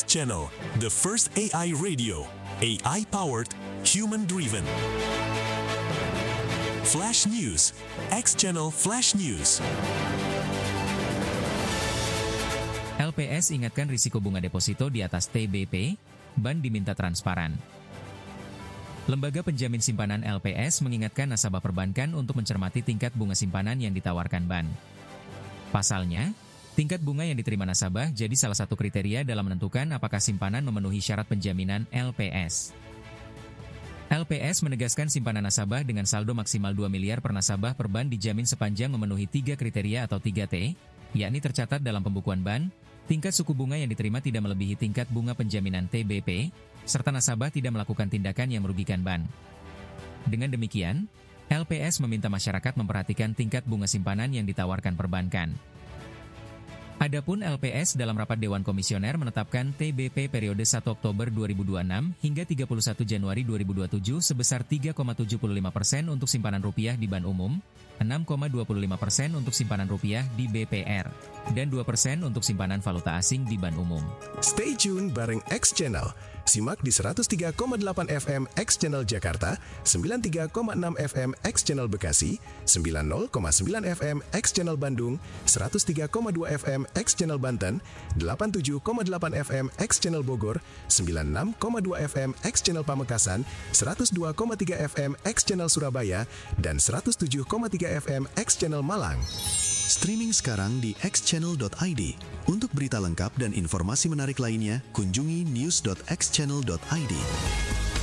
Channel, the first AI radio, AI-powered, human-driven. Flash News, X Channel Flash News. LPS ingatkan risiko bunga deposito di atas TBP, bank diminta transparan. Lembaga penjamin simpanan LPS mengingatkan nasabah perbankan untuk mencermati tingkat bunga simpanan yang ditawarkan bank. Pasalnya, tingkat bunga yang diterima nasabah jadi salah satu kriteria dalam menentukan apakah simpanan memenuhi syarat penjaminan LPS. LPS menegaskan simpanan nasabah dengan saldo maksimal 2 miliar per nasabah per bank dijamin sepanjang memenuhi 3 kriteria atau 3T, yakni tercatat dalam pembukuan bank, tingkat suku bunga yang diterima tidak melebihi tingkat bunga penjaminan TBP, serta nasabah tidak melakukan tindakan yang merugikan bank. Dengan demikian, LPS meminta masyarakat memperhatikan tingkat bunga simpanan yang ditawarkan perbankan. Adapun LPS dalam rapat Dewan Komisioner menetapkan TBP periode 1 Oktober 2026 hingga 31 Januari 2027 sebesar 3,75% untuk simpanan rupiah di bank umum, 6,25% untuk simpanan rupiah di BPR, dan 2% untuk simpanan valuta asing di bank umum. Stay tune bareng X Channel. Simak di 103,8 FM X Channel Jakarta, 93,6 FM X Channel Bekasi, 90,9 FM X Channel Bandung, 103,2 FM X Channel Banten, 87,8 FM X Channel Bogor, 96,2 FM X Channel Pamekasan, 102,3 FM X Channel Surabaya, dan 107,3 FM X Channel Malang. Streaming sekarang di xchannel.id. Untuk berita lengkap dan informasi menarik lainnya, kunjungi news.xchannel.id.